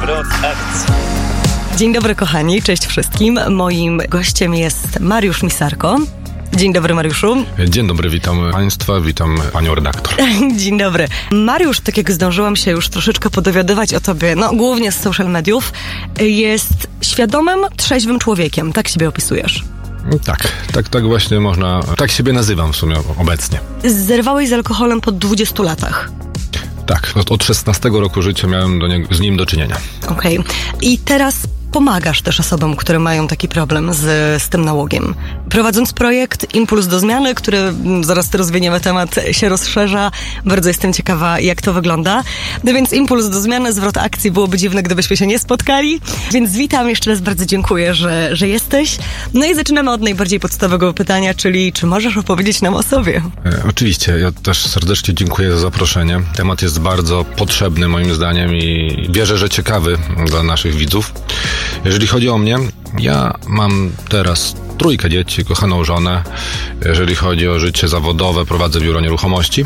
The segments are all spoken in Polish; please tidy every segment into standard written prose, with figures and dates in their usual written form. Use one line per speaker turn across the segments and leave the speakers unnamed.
Zwrot akcji.
Dzień dobry kochani, cześć wszystkim. Moim gościem jest Mariusz Misarko. Dzień dobry, Mariuszu.
Dzień dobry, witam Państwa, witam Panią redaktor.
Dzień dobry. Mariusz, tak jak zdążyłam się już troszeczkę podowiadywać o Tobie, głównie z social mediów, jest świadomym, trzeźwym człowiekiem. Tak siebie opisujesz.
Tak właśnie można, tak siebie nazywam w sumie obecnie.
Zerwałeś z alkoholem po 20 latach.
Tak, od 16 roku życia miałem z nim do czynienia.
Okej. I teraz pomagasz też osobom, które mają taki problem z tym nałogiem. Prowadząc projekt Impuls do Zmiany, który, zaraz rozwiniemy temat, się rozszerza. Bardzo jestem ciekawa, jak to wygląda. No więc Impuls do Zmiany, zwrot akcji, byłoby dziwne, gdybyśmy się nie spotkali. Więc witam, jeszcze raz bardzo dziękuję, że jesteś. No i zaczynamy od najbardziej podstawowego pytania, czyli czy możesz opowiedzieć nam o sobie?
Oczywiście, ja też serdecznie dziękuję za zaproszenie. Temat jest bardzo potrzebny moim zdaniem i wierzę, że ciekawy dla naszych widzów. Jeżeli chodzi o mnie, ja mam teraz 3 dzieci, kochaną żonę. Jeżeli chodzi o życie zawodowe, prowadzę biuro nieruchomości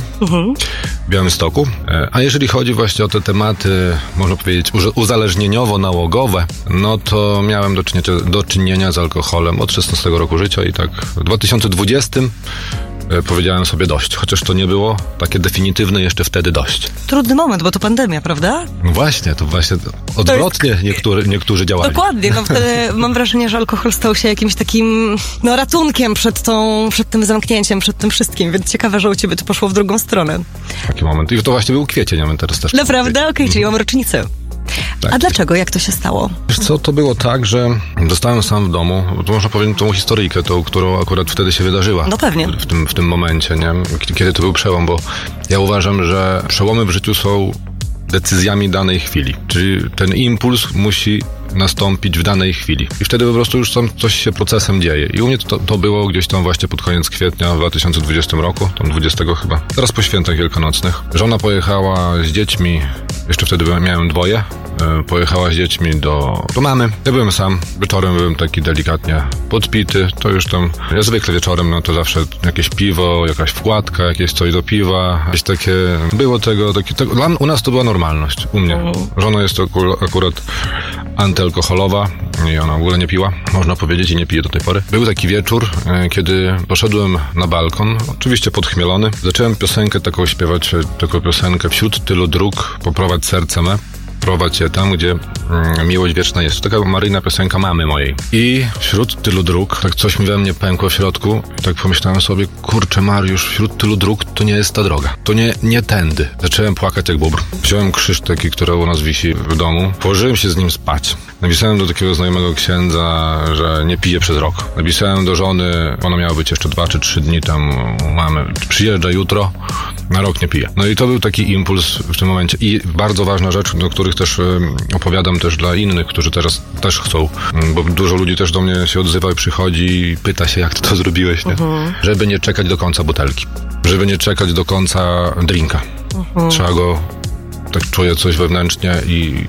w Białymstoku. A jeżeli chodzi właśnie o te tematy, można powiedzieć, uzależnieniowo-nałogowe, no to miałem do czynienia z alkoholem od 16 roku życia i tak w 2020 powiedziałem sobie dość, chociaż to nie było takie definitywne jeszcze wtedy dość.
Trudny moment, bo to pandemia, prawda?
No właśnie, to właśnie odwrotnie niektórzy działali.
Dokładnie, wtedy mam wrażenie, że alkohol stał się jakimś takim ratunkiem przed tym zamknięciem, przed tym wszystkim, więc ciekawe, że u Ciebie to poszło w drugą stronę.
Taki moment. I to właśnie był kwiecień, ja teraz też.
Naprawdę? Okej, czyli mam rocznicę.
Tak.
A dlaczego? Jak to się stało?
Wiesz co, to było tak, że zostałem sam w domu. To można powiedzieć tą historyjkę, tą, którą akurat wtedy się wydarzyła.
No pewnie.
W tym momencie, nie? Kiedy to był przełom, bo ja uważam, że przełomy w życiu są decyzjami danej chwili. Czyli ten impuls musi nastąpić w danej chwili. I wtedy po prostu już tam coś się procesem dzieje. I u mnie to było gdzieś tam właśnie pod koniec kwietnia w 2020 roku, tam 20 chyba, teraz po świętach wielkanocnych. Żona pojechała z dziećmi, jeszcze wtedy miałem 2, pojechała z dziećmi do mamy. Ja byłem sam, wieczorem byłem taki delikatnie podpity, to już tam, ja zwykle wieczorem, no to zawsze jakieś piwo, jakaś wkładka, jakieś coś do piwa, jakieś takie, było tego u nas to była normalność, u mnie. Żona jest akurat antyalkoholowa i ona w ogóle nie piła, można powiedzieć, i nie pije do tej pory. Był taki wieczór, kiedy poszedłem na balkon, oczywiście podchmielony. Zacząłem piosenkę taką śpiewać, taką piosenkę Wśród tylu dróg poprowadź serce me. Prowadź je tam, gdzie miłość wieczna jest. To taka maryjna piosenka mamy mojej. I wśród tylu dróg, tak coś mi we mnie pękło w środku i tak pomyślałem sobie, kurczę Mariusz, wśród tylu dróg to nie jest ta droga. To nie tędy. Zacząłem płakać jak bóbr. Wziąłem krzyż taki, który u nas wisi w domu. Położyłem się z nim spać. Napisałem do takiego znajomego księdza, że nie piję przez rok. Napisałem do żony, ona miała być jeszcze 2 czy 3 dni tam u mamy. Przyjeżdża jutro, na rok nie piję. No i to był taki impuls w tym momencie. I bardzo ważna rzecz, do których też opowiadam też dla innych, którzy teraz też chcą, bo dużo ludzi też do mnie się odzywa i przychodzi i pyta się, jak ty to zrobiłeś, nie? Żeby nie czekać do końca butelki, żeby nie czekać do końca drinka. Trzeba go, tak czuję coś wewnętrznie i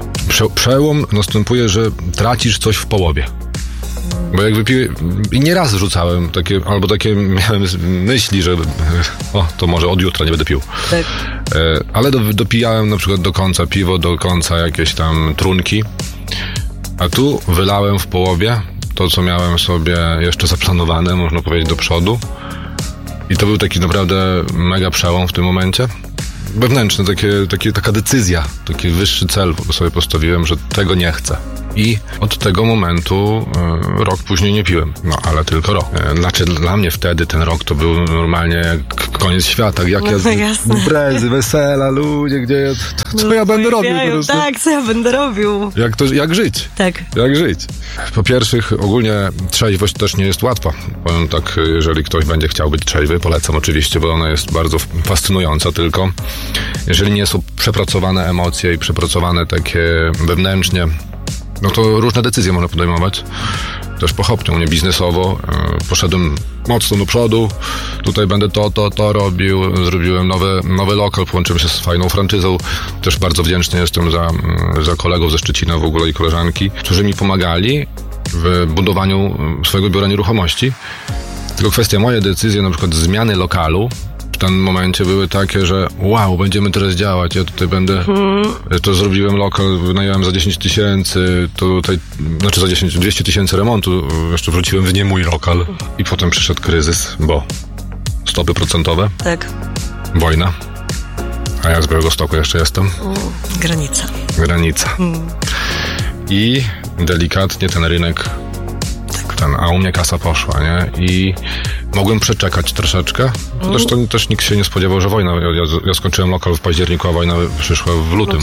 przełom następuje, że tracisz coś w połowie. Bo jak wypiłem, i nieraz rzucałem takie miałem myśli, że to może od jutra nie będę pił.
Tak.
Ale dopijałem na przykład do końca piwo, do końca jakieś tam trunki, a tu wylałem w połowie to, co miałem sobie jeszcze zaplanowane, można powiedzieć, do przodu. I to był taki naprawdę mega przełom w tym momencie. Wewnętrzny, taka decyzja, taki wyższy cel sobie postawiłem, że tego nie chcę. I od tego momentu rok później nie piłem. No, ale tylko rok. Znaczy dla mnie wtedy ten rok to był normalnie jak koniec świata. Jak imprezy, wesela, ludzie, gdzie co ja będę robił po prostu.
Tak, co ja będę robił.
Jak żyć.
Tak.
Jak żyć. Po pierwszych, ogólnie trzeźwość też nie jest łatwa. Powiem tak, jeżeli ktoś będzie chciał być trzeźwy, polecam oczywiście, bo ona jest bardzo fascynująca, tylko jeżeli nie są przepracowane emocje i przepracowane takie wewnętrznie, no to różne decyzje można podejmować. Też pochopnie, nie biznesowo. Poszedłem mocno do przodu. Tutaj będę to robił. Zrobiłem nowy lokal, połączyłem się z fajną franczyzą. Też bardzo wdzięczny jestem za kolegów ze Szczecina w ogóle i koleżanki, którzy mi pomagali w budowaniu swojego biura nieruchomości. Tylko kwestia mojej decyzji, na przykład zmiany lokalu, tym momencie były takie, że wow, będziemy teraz działać, ja tutaj będę, to zrobiłem lokal, wynająłem za 10 tysięcy, tutaj, znaczy za 200 tysięcy remontu, jeszcze wróciłem w nie mój lokal i potem przyszedł kryzys, bo stopy procentowe,
tak,
wojna, a ja z Białegostoku jeszcze jestem.
Granica.
I delikatnie ten rynek, a u mnie kasa poszła, nie? I mogłem przeczekać troszeczkę. Zresztą też nikt się nie spodziewał, że wojna. Ja skończyłem lokal w październiku, a wojna przyszła w lutym.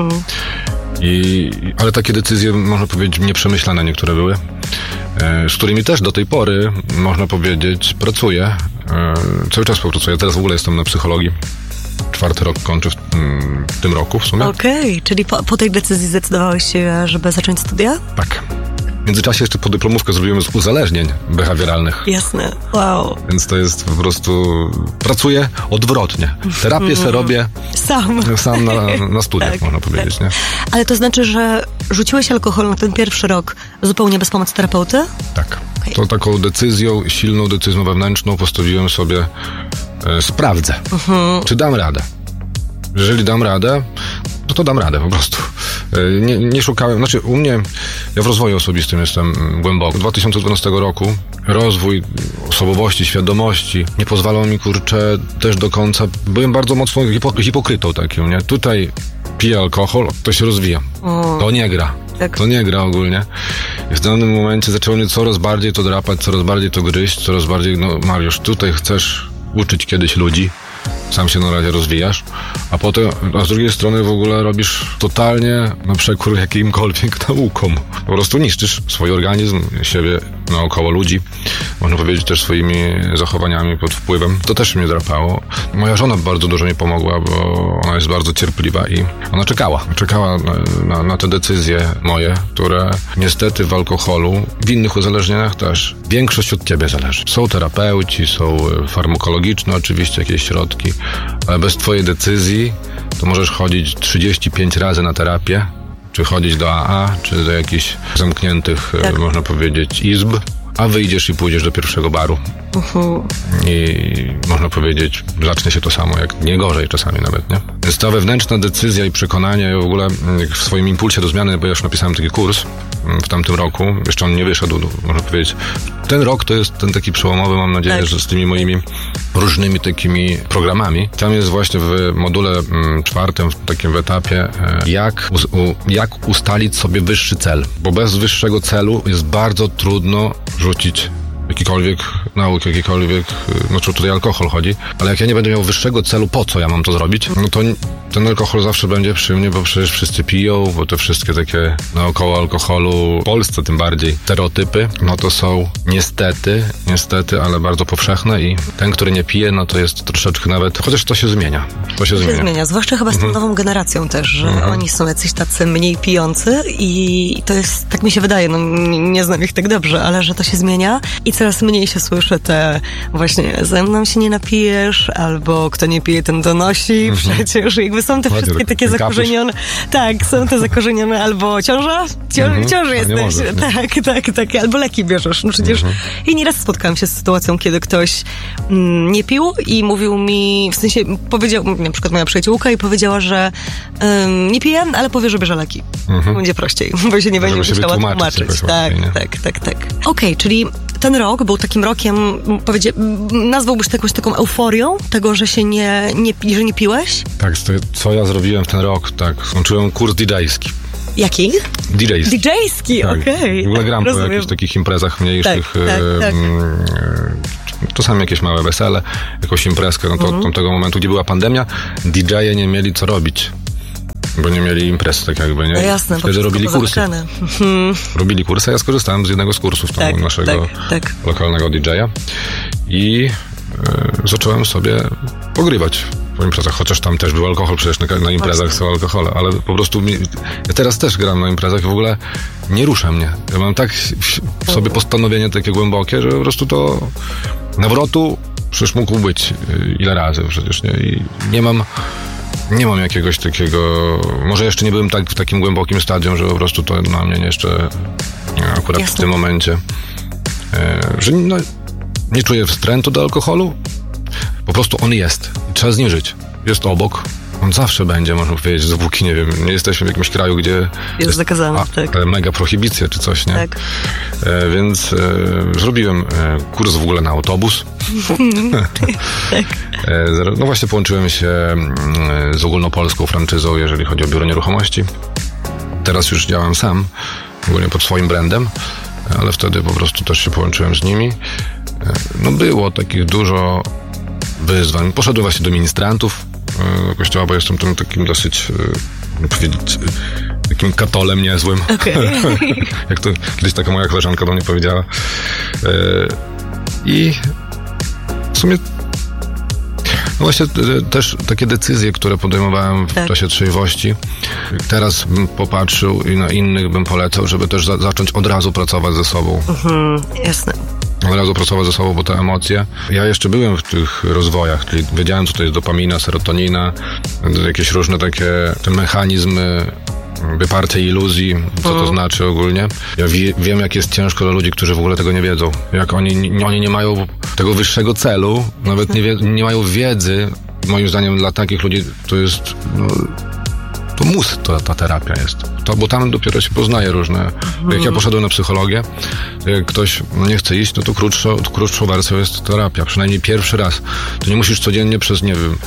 Ale takie decyzje, można powiedzieć, nieprzemyślane niektóre były, z którymi też do tej pory, można powiedzieć, pracuję. Cały czas pracuję. Teraz w ogóle jestem na psychologii. 4. rok kończę w tym roku w sumie.
Okej, czyli po tej decyzji zdecydowałeś się, żeby zacząć studia?
Tak. W międzyczasie jeszcze podyplomówkę zrobiłem z uzależnień behawioralnych.
Jasne, wow.
Więc to jest po prostu... Pracuję odwrotnie. Terapię se robię sam na studiach, tak, można powiedzieć. Tak. Nie?
Ale to znaczy, że rzuciłeś alkohol na ten pierwszy rok zupełnie bez pomocy terapeuty?
Tak. Okay. To taką decyzją, silną decyzją wewnętrzną postawiłem sobie, sprawdzę, czy dam radę. Jeżeli dam radę, to dam radę po prostu. Nie szukałem, znaczy u mnie, ja w rozwoju osobistym jestem głęboko. W 2012 roku rozwój osobowości, świadomości nie pozwalał mi, też do końca, byłem bardzo mocno hipokrytą takim, nie? Tutaj piję alkohol, to się rozwija. To nie gra. Tak. To nie gra ogólnie. I w danym momencie zaczęło mnie coraz bardziej to drapać, coraz bardziej to gryźć, coraz bardziej, Mariusz, tutaj chcesz uczyć kiedyś ludzi, sam się na razie rozwijasz, a z drugiej strony w ogóle robisz totalnie na przekór jakimkolwiek naukom. Po prostu niszczysz swój organizm, siebie, naokoło ludzi. Można powiedzieć też swoimi zachowaniami pod wpływem. To też mnie drapało. Moja żona bardzo dużo mi pomogła, bo ona jest bardzo cierpliwa i ona czekała na te decyzje moje, które niestety w alkoholu, w innych uzależnieniach też, większość od ciebie zależy. Są terapeuci, są farmakologiczne oczywiście jakieś środki, ale bez twojej decyzji to możesz chodzić 35 razy na terapię, czy chodzić do AA, czy do jakichś zamkniętych, można powiedzieć, izb, a wyjdziesz i pójdziesz do pierwszego baru. I można powiedzieć, zacznie się to samo, jak nie gorzej czasami nawet, nie? Więc ta wewnętrzna decyzja i przekonanie, w ogóle w swoim impulsie do zmiany, bo ja już napisałem taki kurs w tamtym roku, jeszcze on nie wyszedł, można powiedzieć. Ten rok to jest ten taki przełomowy, mam nadzieję, że z tymi moimi różnymi takimi programami. Tam jest właśnie w module 4, w takim etapie, jak ustalić sobie wyższy cel, bo bez wyższego celu jest bardzo trudno rzucić jakikolwiek nauk, znaczy tutaj alkohol chodzi, ale jak ja nie będę miał wyższego celu, po co ja mam to zrobić, no to ten alkohol zawsze będzie przy mnie, bo przecież wszyscy piją, bo te wszystkie takie naokoło alkoholu, w Polsce tym bardziej, stereotypy, no to są niestety, ale bardzo powszechne i ten, który nie pije, no to jest troszeczkę nawet, chociaż to się zmienia. To się zmienia,
zwłaszcza chyba z tą nową generacją też, że oni są jacyś tacy mniej pijący i to jest, tak mi się wydaje, no nie znam ich tak dobrze, ale że to się zmienia i coraz mniej się słyszy te właśnie ze mną się nie napijesz, albo kto nie pije, ten donosi. Przecież jakby są te wszystkie takie zakorzenione. Tak, są te zakorzenione albo ciąża? Ciąży jesteś. Tak. Albo leki bierzesz. No przecież i nieraz spotkałam się z sytuacją, kiedy ktoś nie pił i mówił mi, w sensie powiedział, na przykład moja przyjaciółka i powiedziała, że nie pije, ale powie, że bierze leki. Będzie prościej, bo się nie będzie musiała tłumaczyć. Tak. Okej, czyli ten rok był takim rokiem, nazwałbyś to jakąś taką euforią tego, że się że nie piłeś?
Tak, co ja zrobiłem w ten rok, tak. Skończyłem kurs DJ-ski.
Jaki? DJ-ski,
tak.
Okej.
W ogóle gram po jakichś takich imprezach mniejszych. Tak. Czasami jakieś małe wesele, jakąś imprezkę. No to od tamtego momentu, gdzie była pandemia, DJ-e nie mieli co robić. Bo nie mieli imprez, tak jakby, nie?
No jasne,
wtedy robili kursy. Robili kursy, a ja skorzystałem z jednego z kursów naszego lokalnego DJ-a i zacząłem sobie pogrywać po imprezach, chociaż tam też był alkohol, przecież na imprezach są alkohole, ale po prostu ja teraz też gram na imprezach i w ogóle nie rusza mnie. Ja mam tak w sobie postanowienie takie głębokie, że po prostu to nawrotu przecież mógł być ile razy przecież, nie? I nie mam jakiegoś takiego, może jeszcze nie byłem w takim głębokim stadium, że po prostu to na mnie jeszcze akurat w tym momencie, że nie czuję wstrętu do alkoholu. Po prostu on jest. I trzeba z nim żyć. Jest obok. On zawsze będzie, można powiedzieć, dopóki, nie wiem, nie jesteśmy w jakimś kraju, gdzie
jest zakazane, tak.
Mega prohibicja czy coś, nie?
Tak.
Więc zrobiłem kurs w ogóle na autobus.
Tak.
No właśnie połączyłem się z ogólnopolską franczyzą, jeżeli chodzi o biuro nieruchomości. Teraz już działam sam, ogólnie pod swoim brandem, ale wtedy po prostu też się połączyłem z nimi. No było takich dużo wyzwań. Poszedłem właśnie do ministrantów kościoła, bo jestem tam takim dosyć, powiedzieć, takim katolem niezłym. Okay. Jak to kiedyś taka moja koleżanka do mnie powiedziała. I w sumie no właśnie też takie decyzje, które podejmowałem w czasie trzeźwości. Teraz bym popatrzył i na innych bym polecał, żeby też zacząć od razu pracować ze sobą.
Jasne.
Od razu pracować ze sobą, bo te emocje. Ja jeszcze byłem w tych rozwojach, czyli wiedziałem, co to jest dopamina, serotonina, jakieś różne takie te mechanizmy wypartej iluzji, co to znaczy ogólnie. Ja wiem, jak jest ciężko dla ludzi, którzy w ogóle tego nie wiedzą. Jak oni nie mają tego wyższego celu, nawet nie mają wiedzy. Moim zdaniem dla takich ludzi to jest... To mózg, ta terapia jest. Bo tam dopiero się poznaje różne... Jak ja poszedłem na psychologię, jak ktoś nie chce iść, no to krótszą wersją jest terapia. Przynajmniej pierwszy raz. To nie musisz codziennie przez, nie wiem,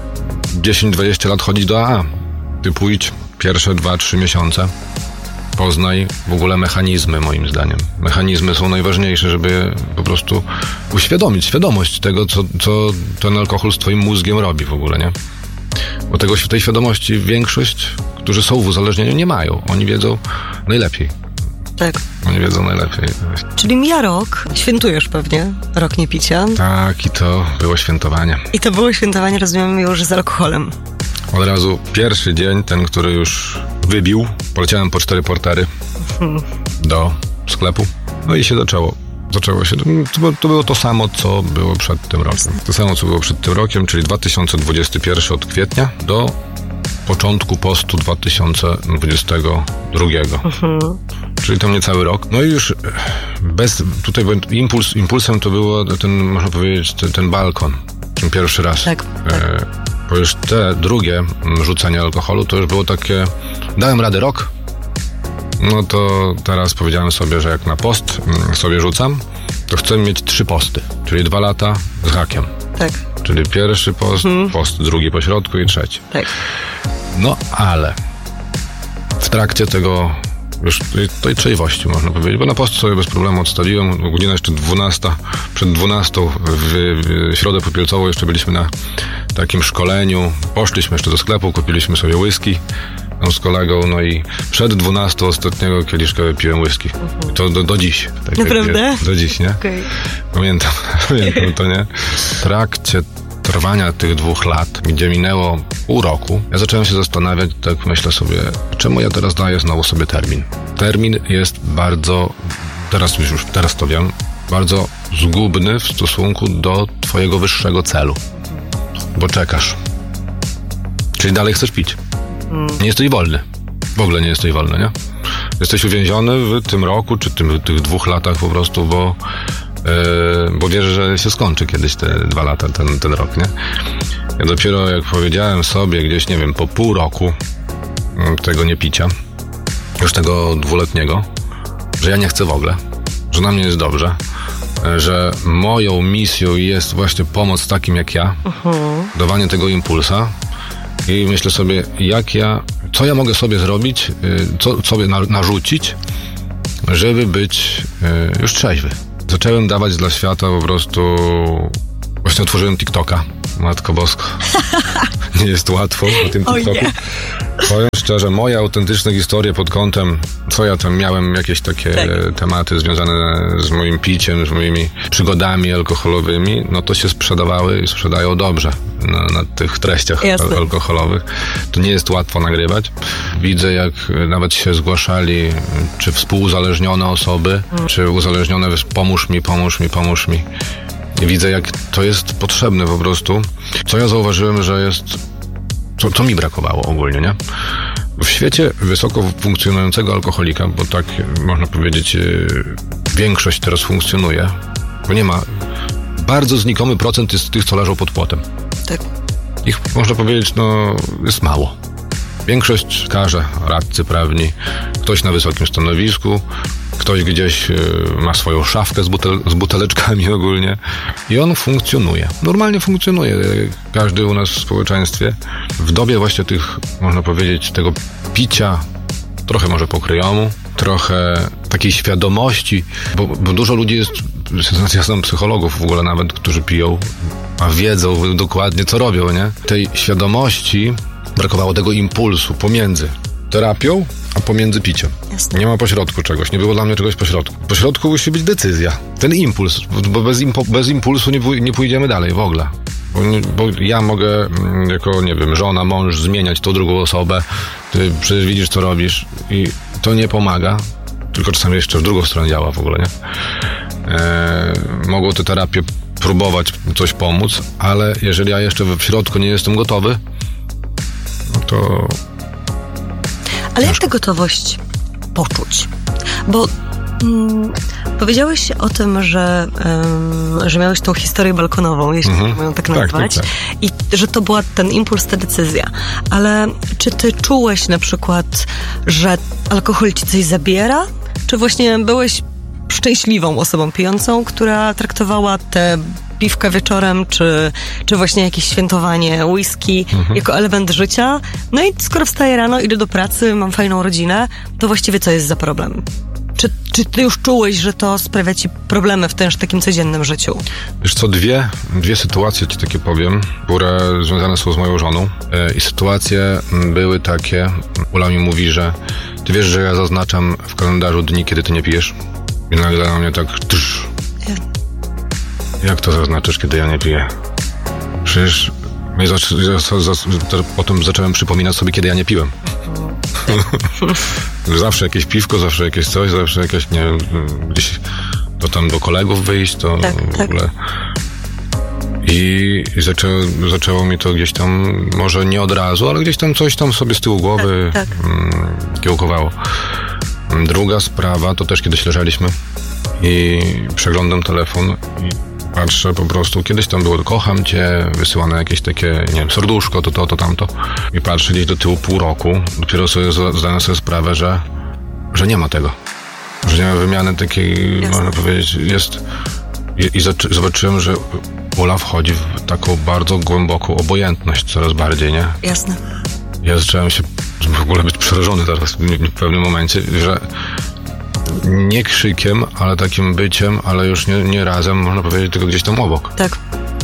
10-20 lat chodzić do AA. Ty pójdź pierwsze 2-3 miesiące. Poznaj w ogóle mechanizmy, moim zdaniem. Mechanizmy są najważniejsze, żeby po prostu uświadomić świadomość tego, co ten alkohol z twoim mózgiem robi w ogóle, nie? Bo tej świadomości większość, którzy są w uzależnieniu, nie mają. Oni wiedzą najlepiej.
Tak.
Oni wiedzą najlepiej.
Czyli mija rok, świętujesz pewnie rok niepicia.
Tak, i to było świętowanie.
I to było świętowanie, rozumiem, już z alkoholem. Od razu
pierwszy dzień, ten, który już wybił, poleciałem po 4 portery do sklepu. No i się zaczęło. Zaczęło się. To było to samo, co było przed tym rokiem. To samo, co było przed tym rokiem, czyli 2021 od kwietnia do początku postu 2022. Czyli to niecały rok. No i już tutaj impulsem to było można powiedzieć, ten balkon. Ten pierwszy raz.
Tak.
Bo już te drugie rzucenie alkoholu to już było takie, dałem radę rok. No to teraz powiedziałem sobie, że jak na post sobie rzucam, to chcę mieć 3 posty, czyli 2 lata z hakiem.
Tak.
Czyli pierwszy post, drugi po środku i trzeci.
Tak.
No ale w trakcie tego już tej trzeźwości, można powiedzieć, bo na post sobie bez problemu odstawiłem. Godzina jeszcze 12, przed 12 w środę popielcową jeszcze byliśmy na takim szkoleniu. Poszliśmy jeszcze do sklepu, kupiliśmy sobie whisky z kolegą, no i przed 12 ostatniego kieliszka piłem whisky. To do dziś. Tak.
Naprawdę?
Do dziś, nie?
Okay.
Pamiętam to, nie? W trakcie trwania tych 2 lat, gdzie minęło pół roku, ja zacząłem się zastanawiać, tak myślę sobie, czemu ja teraz daję znowu sobie termin. Termin jest bardzo, teraz to wiem, bardzo zgubny w stosunku do twojego wyższego celu. Bo czekasz. Czyli dalej chcesz pić. Nie jesteś wolny. W ogóle nie jesteś wolny, nie? Jesteś uwięziony w tym roku, czy tych 2 latach po prostu, bo wierzę, że się skończy kiedyś te 2 lata, ten rok, nie? Ja dopiero jak powiedziałem sobie gdzieś, nie wiem, po pół roku tego niepicia, już tego 2-letniego, że ja nie chcę w ogóle, że na mnie jest dobrze, że moją misją jest właśnie pomoc takim jak ja, dawanie tego impulsa i myślę sobie, co ja mogę sobie zrobić, co sobie narzucić, żeby być już trzeźwy. Zacząłem dawać dla świata po prostu... Właśnie otworzyłem TikToka. Matko Bosko. Nie jest łatwo na tym TikToku. Powiem szczerze, moje autentyczne historie pod kątem, co ja tam miałem, jakieś takie tematy związane z moim piciem, z moimi przygodami alkoholowymi, no to się sprzedawały i sprzedają dobrze na tych treściach alkoholowych. To nie jest łatwo nagrywać. Widzę, jak nawet się zgłaszali, czy współuzależnione osoby, czy uzależnione, pomóż mi. I widzę, jak to jest potrzebne po prostu. Co ja zauważyłem, że jest... Co mi brakowało ogólnie, nie? W świecie wysoko funkcjonującego alkoholika, bo tak można powiedzieć, większość teraz funkcjonuje, bo nie ma bardzo znikomy procent jest tych, co leżą pod płotem.
Tak.
Ich, można powiedzieć, jest mało. Większość lekarze, radcy prawni, ktoś na wysokim stanowisku, ktoś gdzieś ma swoją szafkę z buteleczkami ogólnie i on funkcjonuje. Normalnie funkcjonuje. Każdy u nas w społeczeństwie. W dobie właśnie tych, można powiedzieć, tego picia, trochę może pokryjomu, trochę takiej świadomości, bo dużo ludzi jest, ja znam psychologów w ogóle nawet, którzy piją, a wiedzą dokładnie, co robią, nie? Tej świadomości brakowało, tego impulsu pomiędzy terapią, a pomiędzy piciem.
Jasne.
Nie ma pośrodku czegoś, nie było dla mnie czegoś pośrodku. Pośrodku musi być decyzja, ten impuls, bo bez impulsu nie pójdziemy dalej w ogóle. Bo ja mogę jako, nie wiem, żona, mąż zmieniać tą drugą osobę, ty przecież widzisz, co robisz i to nie pomaga, tylko czasami jeszcze w drugą stronę działa w ogóle, nie? Mogą te terapie próbować coś pomóc, ale jeżeli ja jeszcze w środku nie jestem gotowy, to...
Ale jak tę gotowość poczuć? Bo powiedziałeś o tym, że miałeś tą historię balkonową, jeśli mogę tak nazwać,
tak.
I że to była ten impuls, ta decyzja. Ale czy ty czułeś na przykład, że alkohol ci coś zabiera? Czy właśnie byłeś szczęśliwą osobą pijącą, która traktowała te piwka wieczorem, czy właśnie jakieś świętowanie whisky jako element życia? No i skoro wstaję rano, idę do pracy, mam fajną rodzinę, to właściwie co jest za problem? Czy ty już czułeś, że to sprawia ci problemy w takim codziennym życiu?
Wiesz co, dwie sytuacje ci takie powiem, które związane są z moją żoną. I sytuacje były takie, Ula mi mówi, że ty wiesz, że ja zaznaczam w kalendarzu dni, kiedy ty nie pijesz? I nagle na mnie tak... Jak to zaznaczysz, kiedy ja nie piję? Przecież potem zacząłem przypominać sobie, kiedy ja nie piłem. Zawsze jakieś piwko, zawsze jakieś coś, zawsze jakieś, nie wiem, gdzieś to tam do kolegów wyjść, to w ogóle... I zaczęło mi to gdzieś tam, może nie od razu, ale gdzieś tam coś tam sobie z tyłu głowy kiełkowało. Druga sprawa, to też kiedyś leżeliśmy i przeglądam telefon i patrzę po prostu, kiedyś tam było kocham cię, wysyłane jakieś takie, nie wiem, serduszko, to, tamto. I patrzę gdzieś do tyłu pół roku, dopiero sobie zdałem sobie sprawę, że nie ma tego. Że nie ma wymiany takiej, można powiedzieć, jest... I zobaczyłem, że Ula wchodzi w taką bardzo głęboką obojętność coraz bardziej, nie?
Jasne.
Ja zacząłem się w ogóle być przerażony teraz w pewnym momencie, że nie krzykiem, ale takim byciem, ale już nie razem, można powiedzieć, tylko gdzieś tam obok.
Tak.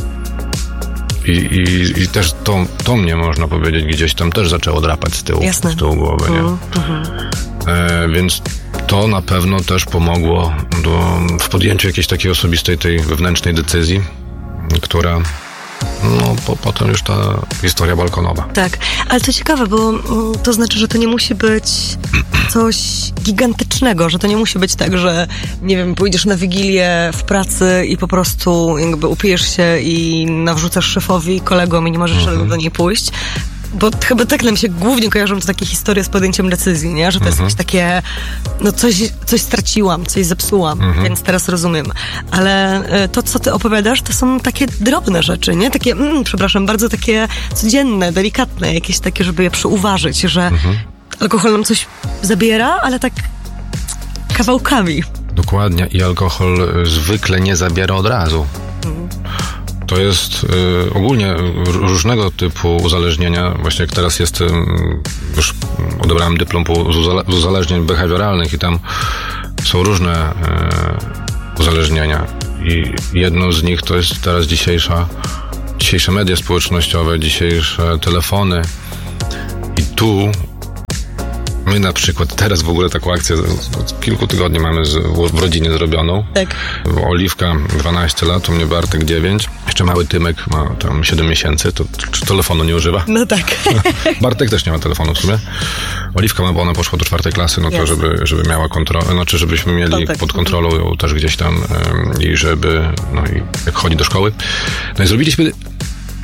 I też to mnie, można powiedzieć, gdzieś tam też zaczęło drapać z tyłu głowy, nie? Więc to na pewno też pomogło w podjęciu jakiejś takiej osobistej, tej wewnętrznej decyzji, która... potem już ta historia balkonowa. Tak,
ale to ciekawe, bo to znaczy, że to nie musi być coś gigantycznego, że to nie musi być tak, że nie wiem, pójdziesz na wigilię w pracy i po prostu jakby upijesz się i nawrzucasz szefowi, kolegom i nie możesz do niej pójść. Bo chyba tak nam się głównie kojarzą to takie historie z podjęciem decyzji, nie? Że to jest coś takie, coś straciłam, coś zepsułam, więc teraz rozumiem. Ale to, co ty opowiadasz, to są takie drobne rzeczy, nie? Takie, bardzo takie codzienne, delikatne, jakieś takie, żeby je przyuważyć, że alkohol nam coś zabiera, ale tak kawałkami.
Dokładnie. I alkohol zwykle nie zabiera od razu. To jest ogólnie różnego typu uzależnienia. Właśnie jak teraz już odebrałem dyplom z uzależnień behawioralnych i tam są różne uzależnienia. I jedno z nich to jest teraz dzisiejsze media społecznościowe, dzisiejsze telefony. I tu my na przykład teraz w ogóle taką akcję od kilku tygodni mamy w rodzinie zrobioną.
Tak.
Oliwka 12 lat, u mnie Bartek 9. Jeszcze mały Tymek ma tam 7 miesięcy, to czy telefonu nie używa?
No tak.
Bartek też nie ma telefonu w sumie. Oliwka ma, bo ona poszła do 4. klasy, to żeby miała kontrolę, żebyśmy mieli pod kontrolą ją też gdzieś tam i żeby, i jak chodzi do szkoły. No i zrobiliśmy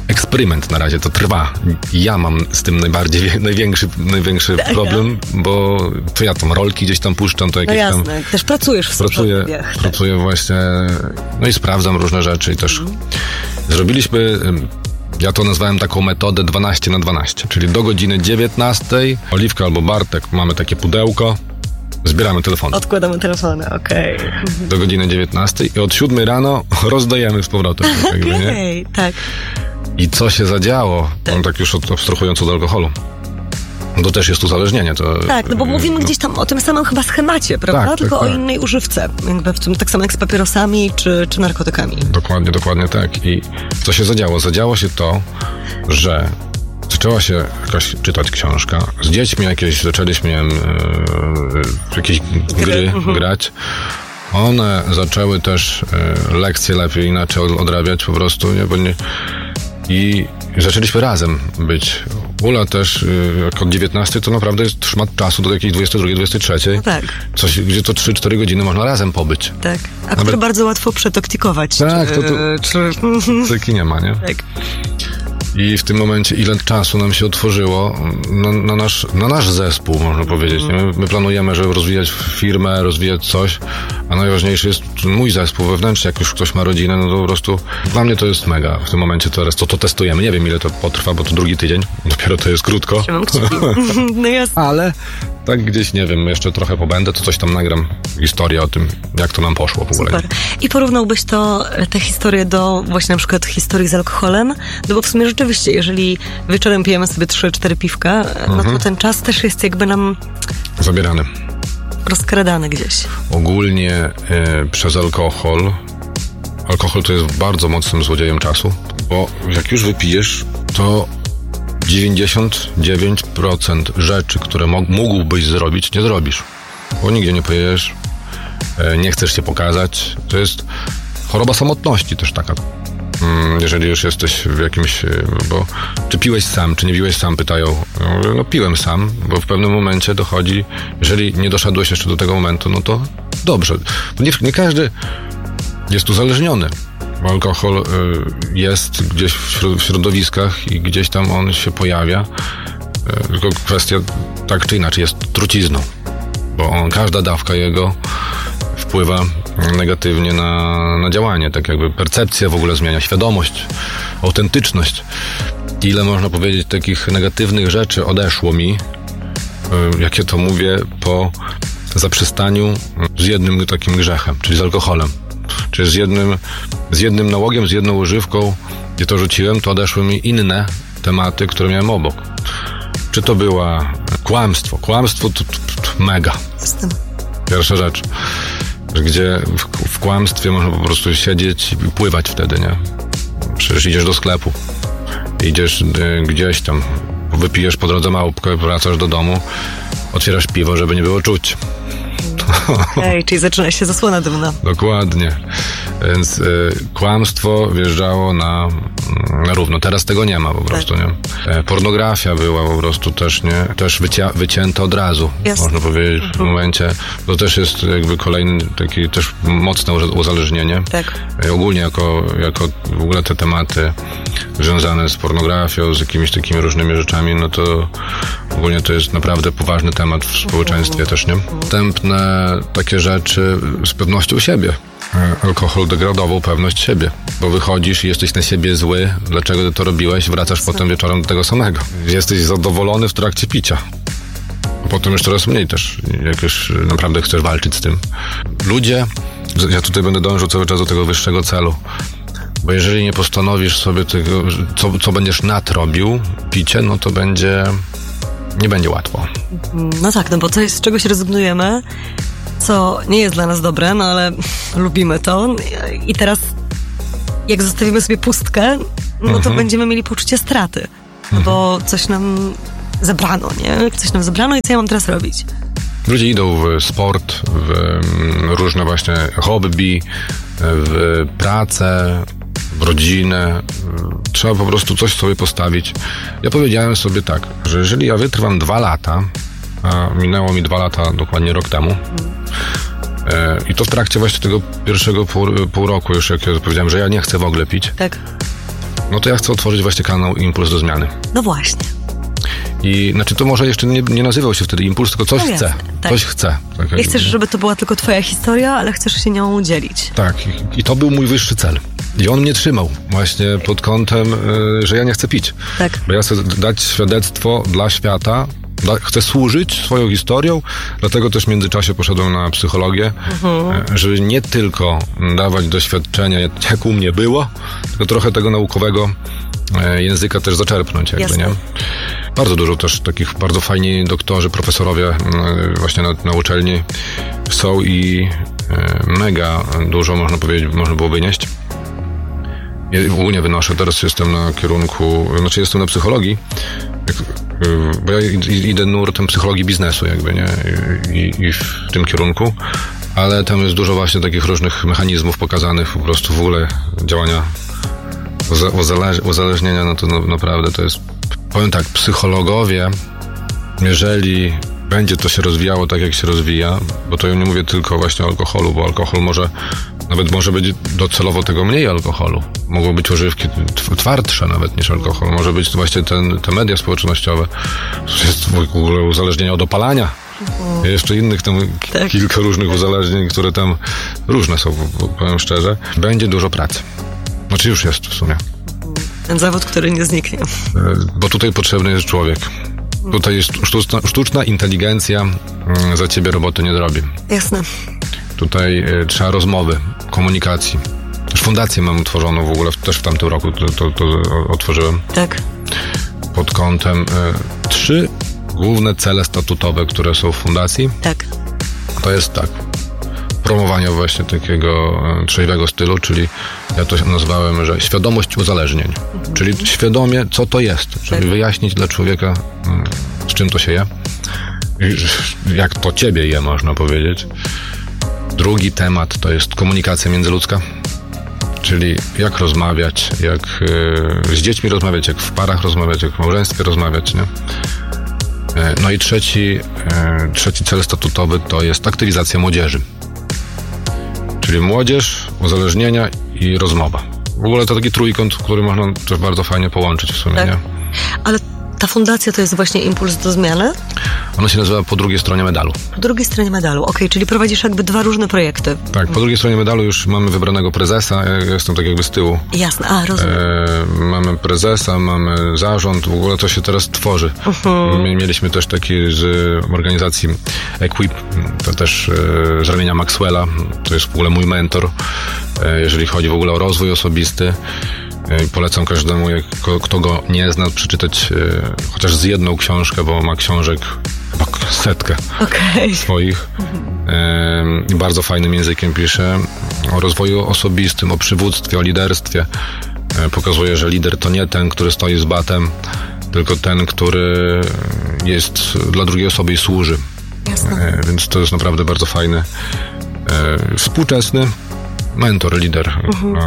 eksperyment na razie, to trwa. Ja mam z tym największy problem, bo to ja tam rolki gdzieś tam puszczam, to jakieś
jasne. Tam... Też pracujesz w
Pracuję właśnie, no i sprawdzam różne rzeczy i też zrobiliśmy... Ja to nazwałem taką metodę 12/12, czyli do godziny 19 Oliwka albo Bartek mamy takie pudełko, zbieramy telefony.
Odkładamy telefony, okej.
Do godziny 19 i od 7 rano rozdajemy z powrotem.
Okej, tak.
I co się zadziało, tak już abstrahując od alkoholu, to też jest uzależnienie.
Tak, no bo mówimy gdzieś tam o tym samym chyba schemacie, prawda?
Tak,
tylko
tak.
O innej używce. Jakby w tym, tak samo jak z papierosami czy narkotykami.
Dokładnie tak. I co się zadziało? Zadziało się to, że zaczęła się jakaś czytać książka. Z dziećmi zaczęliśmy jakieś gry grać. One zaczęły też lekcje lepiej, inaczej odrabiać po prostu, i zaczęliśmy razem być. Ula też, jak od 19 to naprawdę jest szmat czasu do jakiejś 22, 23.
No tak.
Gdzie to 3-4 godziny można razem pobyć.
Tak. A które bardzo łatwo przetoktikować.
Tak, cyki nie ma, nie?
Tak.
I w tym momencie ile czasu nam się otworzyło na nasz zespół, można powiedzieć. Nie? My planujemy, żeby rozwijać firmę, rozwijać coś, a najważniejszy jest mój zespół wewnętrzny. Jak już ktoś ma rodzinę, no to po prostu dla mnie to jest mega. W tym momencie to testujemy. Nie wiem, ile to potrwa, bo to drugi tydzień. Dopiero to jest krótko.
Trzymam kciuki. No jasne.
Ale tak gdzieś, nie wiem, jeszcze trochę pobędę, to coś tam nagram. Historię o tym, jak to nam poszło w ogóle.
Super. I porównałbyś tę historię do właśnie na przykład historii z alkoholem? No bo w sumie rzeczywiście, jeżeli wieczorem pijemy sobie 3-4 piwka, no to ten czas też jest jakby nam...
zabierany.
Rozkradany gdzieś. Ogólnie
przez alkohol to jest bardzo mocnym złodziejem czasu, bo jak już wypijesz, to 99% rzeczy, które mógłbyś zrobić, nie zrobisz. Bo nigdzie nie pojedziesz, nie chcesz się pokazać. To jest choroba samotności też taka. Jeżeli już jesteś w jakimś... Bo czy piłeś sam, czy nie piłeś sam, pytają. No piłem sam, bo w pewnym momencie dochodzi, jeżeli nie doszedłeś jeszcze do tego momentu, no to dobrze. Bo nie każdy jest uzależniony. Alkohol jest gdzieś w środowiskach i gdzieś tam on się pojawia. Tylko kwestia tak czy inaczej jest trucizną, bo każda dawka jego wpływa negatywnie na działanie, tak jakby percepcja w ogóle zmienia, świadomość, autentyczność. Ile można powiedzieć takich negatywnych rzeczy odeszło mi, jakie to mówię, po zaprzestaniu z jednym takim grzechem, czyli z alkoholem. Czyli z jednym nałogiem, z jedną używką, gdzie to rzuciłem, to odeszły mi inne tematy, które miałem obok. Czy to była kłamstwo? Kłamstwo to mega. Pierwsza rzecz, gdzie w kłamstwie można po prostu siedzieć i pływać wtedy, nie? Przecież idziesz do sklepu, idziesz gdzieś tam, wypijesz po drodze małpkę, wracasz do domu, otwierasz piwo, żeby nie było czuć.
Okej, czyli zaczyna się zasłona dymna.
Dokładnie. Więc kłamstwo wjeżdżało na równo. Teraz tego nie ma po prostu, nie? Pornografia była po prostu też, nie? Też wycięta od razu, można powiedzieć, w momencie. To też jest jakby kolejny taki też mocne uzależnienie.
Tak.
Ogólnie jako w ogóle te tematy związane z pornografią, z jakimiś takimi różnymi rzeczami, no to ogólnie to jest naprawdę poważny temat w społeczeństwie też, nie? Następne takie rzeczy z pewnością siebie. Alkohol degradował pewność siebie, bo wychodzisz i jesteś na siebie zły, dlaczego ty to robiłeś, wracasz potem wieczorem do tego samego. Jesteś zadowolony w trakcie picia. A potem już coraz mniej też, jak już naprawdę chcesz walczyć z tym. Ludzie, ja tutaj będę dążył cały czas do tego wyższego celu, bo jeżeli nie postanowisz sobie tego, co będziesz nadrobił, picie, no to nie będzie łatwo.
No tak, no bo coś, z czegoś rezygnujemy, co nie jest dla nas dobre, no ale lubimy to i teraz jak zostawimy sobie pustkę, no to będziemy mieli poczucie straty, bo coś nam zabrano, nie? Coś nam zabrano i co ja mam teraz robić?
Ludzie idą w sport, w różne właśnie hobby, w pracę, w rodzinę. Trzeba po prostu coś sobie postawić. Ja powiedziałem sobie tak, że jeżeli ja wytrwam 2 lata, a minęło mi 2 lata dokładnie rok temu, i to w trakcie właśnie tego pierwszego pół roku już, jak ja powiedziałem, że ja nie chcę w ogóle pić,
tak.
no to ja chcę otworzyć właśnie kanał Impuls do Zmiany.
No właśnie.
I znaczy to może jeszcze nie nazywał się wtedy Impuls, tylko coś chce.
Tak.
Coś chce. Tak,
Nie chcesz, żeby to była tylko twoja historia, ale chcesz się nią dzielić.
Tak. I to był mój wyższy cel. I on mnie trzymał właśnie pod kątem, że ja nie chcę pić.
Tak.
Bo ja chcę dać świadectwo dla świata, chcę służyć swoją historią, dlatego też w międzyczasie poszedłem na psychologię, żeby nie tylko dawać doświadczenia, jak u mnie było, tylko trochę tego naukowego języka też zaczerpnąć, jakby, nie? Bardzo dużo też takich bardzo fajni doktorzy, profesorowie właśnie na uczelni są i mega dużo, można powiedzieć, można było wynieść. Ja ogólnie wynoszę, teraz jestem na kierunku, znaczy jestem na psychologii, bo ja idę nurtem psychologii biznesu, jakby, nie? I w tym kierunku, ale tam jest dużo właśnie takich różnych mechanizmów pokazanych, po prostu w ogóle działania uzależnienia, no to naprawdę to jest, powiem tak, psychologowie, jeżeli będzie to się rozwijało tak, jak się rozwija, bo to ja nie mówię tylko właśnie o alkoholu, bo alkohol może być docelowo tego mniej alkoholu. Mogą być używki twardsze nawet niż alkohol. Może być właśnie te media społecznościowe. Jest w ogóle uzależnienie od opalania. Jeszcze innych tam kilka różnych uzależnień, które tam różne są, powiem szczerze. Będzie dużo pracy. Znaczy już jest w sumie.
Ten zawód, który nie zniknie.
Bo tutaj potrzebny jest człowiek. Tutaj jest sztuczna inteligencja za ciebie roboty nie zrobi.
Jasne.
Tutaj trzeba rozmowy, komunikacji. Też fundację mam utworzoną w ogóle, też w tamtym roku to otworzyłem.
Tak.
Pod kątem 3 główne cele statutowe, które są w fundacji.
Tak.
To jest tak. Promowanie właśnie takiego trzeźwego stylu, czyli ja to nazwałem, że świadomość uzależnień. Czyli świadomie, co to jest. Żeby wyjaśnić dla człowieka, z czym to się je. Jak to ciebie je, można powiedzieć. Drugi temat to jest komunikacja międzyludzka, czyli jak rozmawiać, jak z dziećmi rozmawiać, jak w parach rozmawiać, jak w małżeństwie rozmawiać, nie? No i trzeci cel statutowy to jest aktywizacja młodzieży, czyli młodzież, uzależnienia i rozmowa. W ogóle to taki trójkąt, który można też bardzo fajnie połączyć w sumie, tak. Nie?
Ale ta fundacja to jest właśnie Impuls do Zmiany?
Ona się nazywa Po drugiej stronie medalu.
Po drugiej stronie medalu, okej, czyli prowadzisz jakby 2 różne projekty.
Tak, po drugiej stronie medalu już mamy wybranego prezesa, ja jestem tak jakby z tyłu.
Jasne, rozumiem.
Mamy prezesa, mamy zarząd, w ogóle to się teraz tworzy. Mieliśmy też taki z organizacji Equip, to też z ramienia Maxwella, to jest w ogóle mój mentor, jeżeli chodzi w ogóle o rozwój osobisty. Polecam każdemu, kto go nie zna, przeczytać chociaż z jedną książkę, bo ma książek chyba 100 swoich. Bardzo fajnym językiem pisze o rozwoju osobistym, o przywództwie, o liderstwie. Pokazuje, że lider to nie ten, który stoi z batem, tylko ten, który jest dla drugiej osoby i służy.
Jasne.
Więc to jest naprawdę bardzo fajny, współczesny mentor, lider.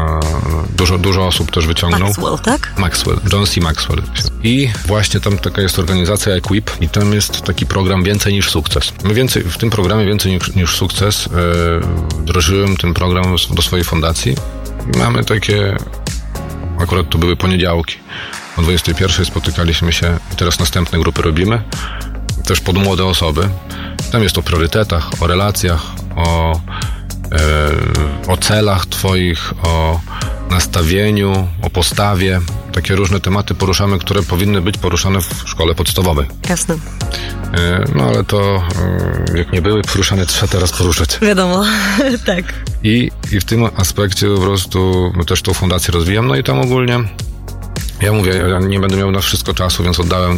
Dużo osób też wyciągnął.
Maxwell, tak?
Maxwell, John C. Maxwell. I właśnie tam taka jest organizacja Equip i tam jest taki program Więcej niż sukces. W tym programie Więcej niż sukces wdrożyłem ten program do swojej fundacji. Mamy takie, akurat to były poniedziałki. O 21:00 spotykaliśmy się i teraz następne grupy robimy. Też pod młode osoby. Tam jest o priorytetach, o relacjach, o celach twoich, o nastawieniu, o postawie. Takie różne tematy poruszamy, które powinny być poruszane w szkole podstawowej.
Jasne.
No ale to, jak nie były poruszane, trzeba teraz poruszać.
Wiadomo, tak.
I w tym aspekcie po prostu też tą fundację rozwijam. No i tam ogólnie ja mówię, ja nie będę miał na wszystko czasu, więc oddałem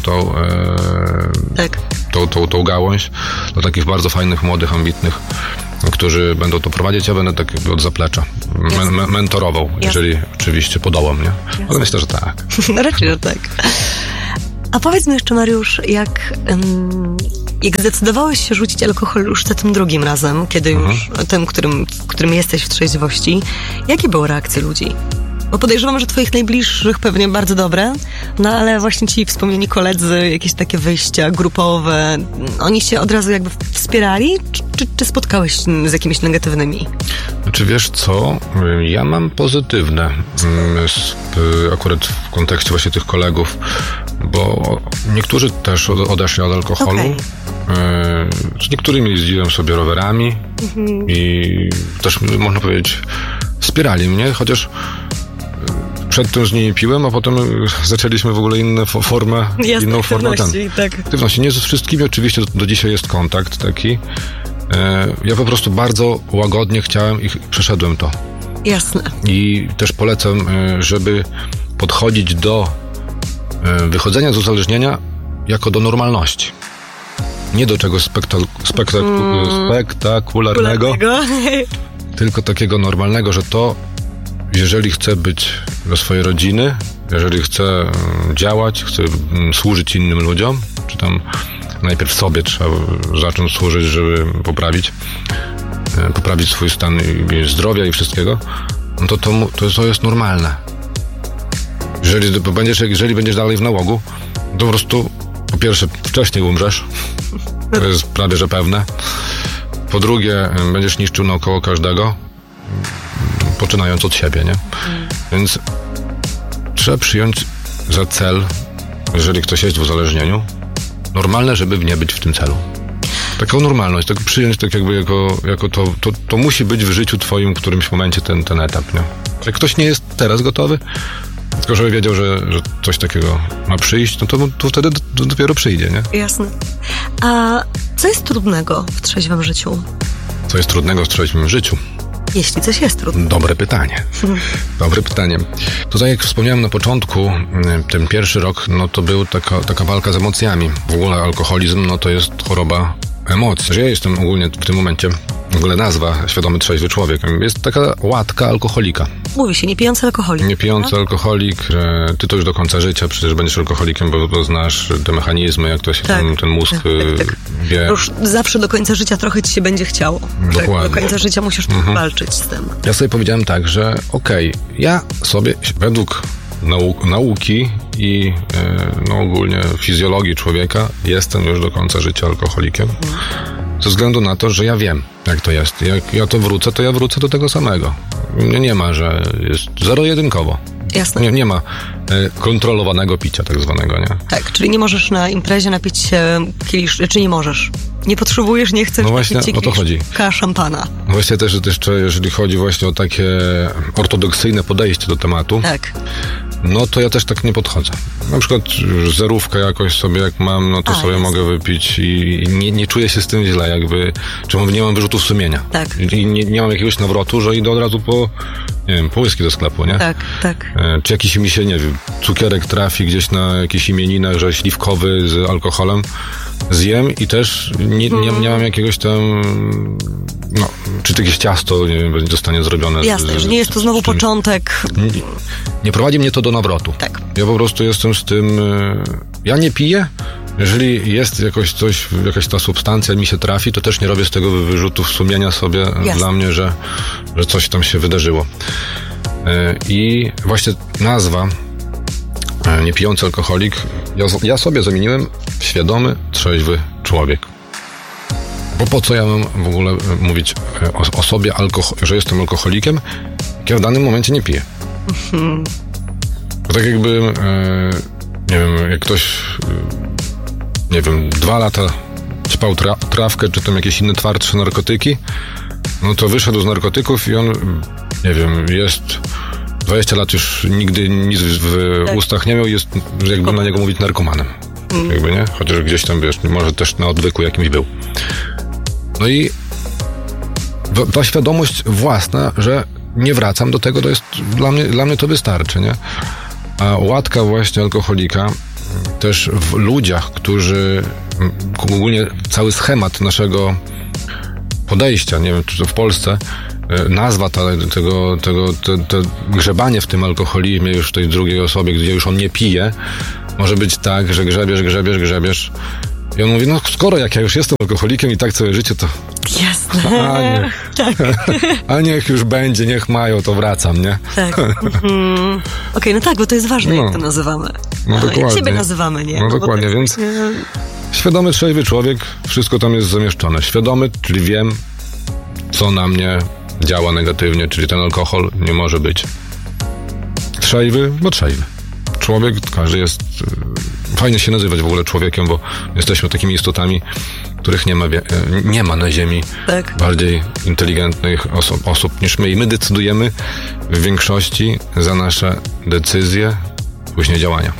tą gałąź do takich bardzo fajnych, młodych, ambitnych, którzy będą to prowadzić, ja będę tak jakby od zaplecza mentorował, jeżeli oczywiście podołam, nie? Ale myślę, że tak.
Raczej, że tak. A powiedz mi jeszcze, Mariusz, jak zdecydowałeś się rzucić alkohol już za tym drugim razem, kiedy już tym, w którym jesteś w trzeźwości, jakie były reakcje ludzi? Bo podejrzewam, że twoich najbliższych pewnie bardzo dobre, no ale właśnie ci wspomnieni koledzy, jakieś takie wyjścia grupowe, oni się od razu jakby wspierali? czy spotkałeś z jakimiś negatywnymi?
Czy wiesz co? Ja mam pozytywne akurat w kontekście właśnie tych kolegów, bo niektórzy też odeszli od alkoholu. Z niektórymi jeździłem sobie rowerami i też można powiedzieć wspierali mnie, chociaż przedtem z nimi piłem, a potem zaczęliśmy w ogóle inną formę aktywności. Nie ze wszystkimi oczywiście do dzisiaj jest kontakt taki. Ja po prostu bardzo łagodnie chciałem i przeszedłem to.
Jasne. I
też polecam, żeby podchodzić do wychodzenia z uzależnienia jako do normalności. Nie do czegoś spektakularnego, tylko takiego normalnego, że to, jeżeli chcę być dla swojej rodziny, jeżeli chcę działać, chcę służyć innym ludziom, czy tam najpierw sobie trzeba zacząć służyć, żeby poprawić swój stan zdrowia i wszystkiego, no to jest normalne. Jeżeli będziesz dalej w nałogu, to po prostu po pierwsze wcześniej umrzesz, to jest prawie że pewne. Po drugie, będziesz niszczył naokoło każdego, poczynając od siebie, nie? Więc trzeba przyjąć za cel, jeżeli ktoś jest w uzależnieniu, normalne, żeby nie być w tym celu. Taką normalność, tak przyjąć tak jakby jako to musi być w życiu twoim w którymś momencie ten etap, nie? Jak ktoś nie jest teraz gotowy, tylko żeby wiedział, że coś takiego ma przyjść, no to wtedy dopiero przyjdzie, nie?
Jasne. A co jest trudnego w trzeźwym życiu?
Co jest trudnego w trzeźwym życiu?
Jeśli coś jest trudne.
Dobre pytanie. Dobre pytanie. Tutaj, jak wspomniałem na początku, ten pierwszy rok, no to był taka walka z emocjami. W ogóle alkoholizm, no to jest choroba emocji. Ja jestem ogólnie w tym momencie, w ogóle nazwa świadomy trzeźwy człowiek, jest taka łatka alkoholika.
Mówi się, niepijący alkoholik.
Niepijący alkoholik, ty to już do końca życia przecież będziesz alkoholikiem, bo znasz te mechanizmy, jak to się ten mózg wie.
Już zawsze do końca życia trochę ci się będzie chciało.
Dokładnie.
Do końca życia musisz walczyć z tym.
Ja sobie powiedziałem tak, że ja sobie według nauki i ogólnie fizjologii człowieka jestem już do końca życia alkoholikiem. Ze względu na to, że ja wiem, jak to jest. Jak ja to wrócę, to ja wrócę do tego samego. Nie ma, że jest zero-jedynkowo.
Jasne.
Nie ma kontrolowanego picia tak zwanego, nie?
Tak, czyli nie możesz na imprezie napić się czy nie możesz. Nie potrzebujesz, nie chcesz
napić się
o to chodzi. Szampana.
No właśnie też jeszcze, jeżeli chodzi właśnie o takie ortodoksyjne podejście do tematu,
tak.
No to ja też tak nie podchodzę. Na przykład zerówkę jakoś sobie jak mam, no to sobie mogę wypić i nie czuję się z tym źle, jakby, nie mam wyrzutów sumienia.
Tak.
I nie mam jakiegoś nawrotu, że idę od razu po whisky do sklepu, nie?
Tak.
Czy jakiś mi się, cukierek trafi gdzieś na jakichś imieninach, że śliwkowy z alkoholem zjem i też nie mam jakiegoś tam, czy jakieś ciasto, zostanie zrobione.
Jasne, że nie jest to znowu początek.
Nie prowadzi mnie to do nawrotu.
Tak.
Ja po prostu jestem z tym, ja nie piję, jeżeli jest jakaś ta substancja mi się trafi, to też nie robię z tego wyrzutów sumienia sobie dla mnie, że coś tam się wydarzyło. I właśnie nazwa niepijący alkoholik, ja sobie zamieniłem świadomy, trzeźwy człowiek. Bo po co ja mam w ogóle mówić o sobie, że jestem alkoholikiem, jak ja w danym momencie nie piję. Bo tak jakby, nie wiem, jak ktoś, 2 lata ćpał trawkę, czy tam jakieś inne twardsze narkotyki, no to wyszedł z narkotyków i on, jest 20 lat już nigdy nic w ustach nie miał i jest, jakby na niego mówić, narkomanem. Jakby, nie? Chociaż gdzieś tam, może też na odwyku jakimś był. No i ta świadomość własna, że nie wracam do tego, to jest dla mnie to wystarczy, nie? A łatka właśnie alkoholika też w ludziach, którzy ogólnie cały schemat naszego podejścia, nie wiem, czy to w Polsce, nazwa tego grzebanie w tym alkoholizmie już w tej drugiej osobie, gdzie już on nie pije, może być tak, że grzebiesz. I on mówi, skoro jak ja już jestem alkoholikiem i tak całe życie, to...
Jasne.
A niech już będzie, niech mają, to wracam, nie?
Tak. Okej, bo to jest ważne, jak to nazywamy.
Dokładnie.
Jak siebie nazywamy, nie?
No dokładnie, więc Świadomy, trzeźwy człowiek, wszystko tam jest zamieszczone. Świadomy, czyli wiem, co na mnie działa negatywnie, czyli ten alkohol nie może być. Trzeźwy, bo trzeźwy. Człowiek, każdy jest... Fajnie się nazywać w ogóle człowiekiem, bo jesteśmy takimi istotami, których nie ma na ziemi bardziej inteligentnych osób niż my. I my decydujemy w większości za nasze decyzje, później działania.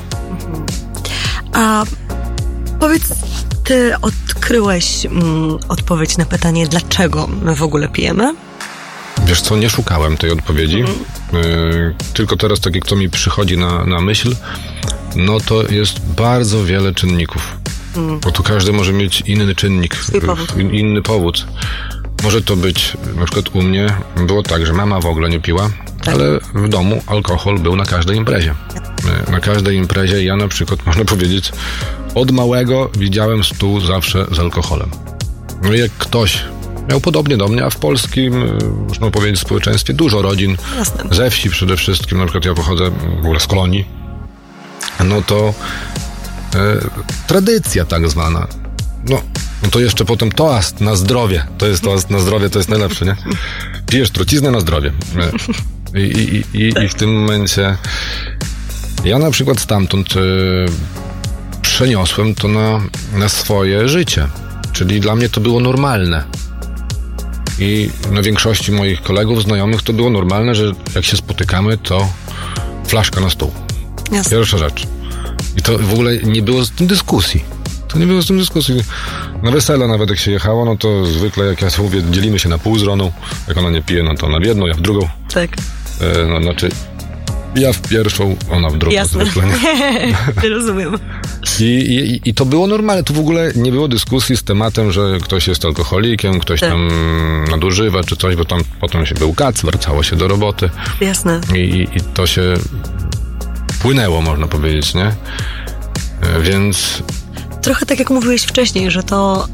A powiedz, ty odkryłeś odpowiedź na pytanie, dlaczego my w ogóle pijemy?
Wiesz co, nie szukałem tej odpowiedzi, tylko teraz tak jak to mi przychodzi na myśl, no to jest bardzo wiele czynników. Bo tu każdy może mieć inny czynnik, inny powód. Może to być, na przykład u mnie było tak, że mama w ogóle nie piła, ale w domu alkohol był na każdej imprezie. Na każdej imprezie ja na przykład, można powiedzieć, od małego widziałem stół zawsze z alkoholem. No i jak ktoś miał podobnie do mnie, a w polskim, można powiedzieć, społeczeństwie dużo rodzin, ze wsi przede wszystkim, na przykład ja pochodzę w ogóle z Kolonii, no to tradycja tak zwana. No to jeszcze potem toast na zdrowie. To jest toast na zdrowie, to jest najlepsze, nie? Pijesz truciznę na zdrowie. I w tym momencie ja na przykład stamtąd przeniosłem to na swoje życie. Czyli dla mnie to było normalne. I na większości moich kolegów, znajomych to było normalne, że jak się spotykamy, to flaszka na stół.
Jasne.
Pierwsza rzecz. I to w ogóle nie było z tym dyskusji. Na wesele nawet jak się jechało, no to zwykle, jak ja mówię, dzielimy się na pół z Roną. Jak ona nie pije, no to ona w jedną, ja w drugą.
Tak.
Znaczy, ja w pierwszą, ona w drugą.
Jasne.
Zwykle. Nie?
Rozumiem.
I to było normalne. Tu w ogóle nie było dyskusji z tematem, że ktoś jest alkoholikiem, ktoś tam nadużywa czy coś, bo tam potem się był kac, wracało się do roboty.
Jasne.
I to się płynęło, można powiedzieć, nie? Więc...
Trochę tak jak mówiłeś wcześniej, że to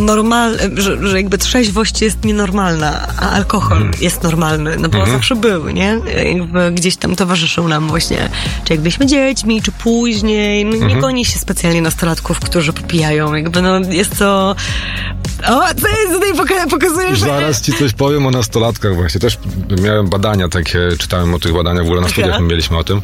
że jakby trzeźwość jest nienormalna, a alkohol jest normalny, no bo zawsze był, nie? Jakby gdzieś tam towarzyszył nam właśnie, czy jak byliśmy dziećmi, czy później, no nie goni się specjalnie nastolatków, którzy popijają, jakby no jest to... O, co jest tutaj pokazujesz?
Zaraz ci coś powiem o nastolatkach właśnie. Też miałem badania takie, czytałem o tych badaniach, w ogóle na studiach mieliśmy o tym.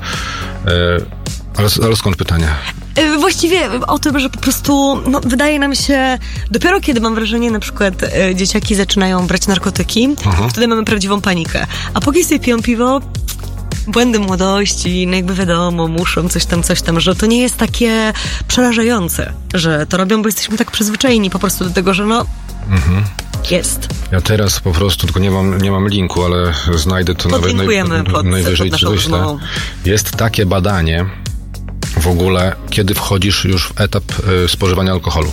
Ale skąd pytanie?
Właściwie o tym, że po prostu wydaje nam się, dopiero kiedy mam wrażenie, na przykład dzieciaki zaczynają brać narkotyki, wtedy mamy prawdziwą panikę. A póki sobie piją piwo, błędy młodości, no jakby wiadomo, muszą coś tam, że to nie jest takie przerażające, że to robią, bo jesteśmy tak przyzwyczajeni po prostu do tego, że jest.
Ja teraz po prostu, tylko nie mam linku, ale znajdę to nawet najwyżej ci wyślę. Jest takie badanie w ogóle, kiedy wchodzisz już w etap spożywania alkoholu.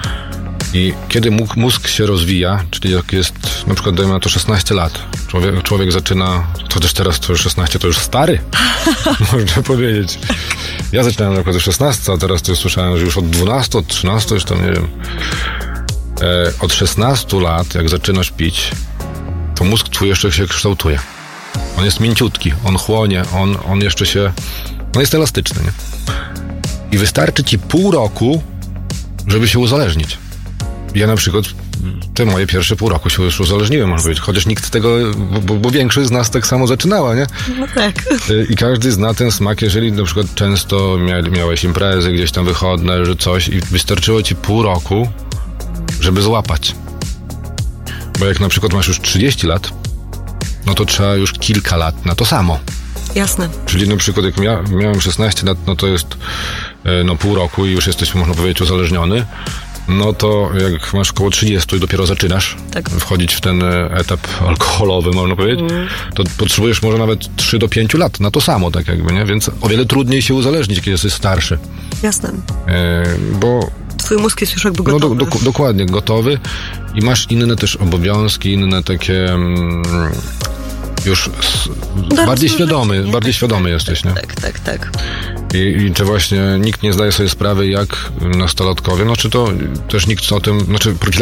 I kiedy mózg się rozwija, czyli jak jest, na przykład dajmy na to 16 lat, człowiek zaczyna, chociaż teraz to już 16 to już stary, można powiedzieć. Ja zaczynałem na przykład ze 16, a teraz to już słyszałem, że już od 12, od 13, już tam nie wiem. Od 16 lat, jak zaczynasz pić, to mózg twój jeszcze się kształtuje. On jest mięciutki, on chłonie, on jeszcze się... No jest elastyczny, nie? I wystarczy ci pół roku, żeby się uzależnić. Ja na przykład te moje pierwsze pół roku się już uzależniłem, można powiedzieć. Chociaż nikt tego, bo większość z nas tak samo zaczynała, nie?
No tak.
I każdy zna ten smak, jeżeli na przykład często miałeś imprezy gdzieś tam wychodne, że coś i wystarczyło ci pół roku, żeby złapać. Bo jak na przykład masz już 30 lat, no to trzeba już kilka lat na to samo.
Jasne.
Czyli na przykład jak miałem 16 lat, no to jest pół roku i już jesteś, można powiedzieć, uzależniony. No to jak masz około 30 i dopiero zaczynasz wchodzić w ten etap alkoholowy, można powiedzieć, to potrzebujesz może nawet 3 do 5 lat na to samo, tak jakby, nie? Więc o wiele trudniej się uzależnić, kiedy jesteś starszy.
Jasne.
Bo
twój mózg jest już jakby gotowy.
No dokładnie, gotowy i masz inne też obowiązki, inne takie już bardziej świadomy jesteś, nie?
Tak.
I czy właśnie nikt nie zdaje sobie sprawy, jak nastolatkowie, to też nikt o tym,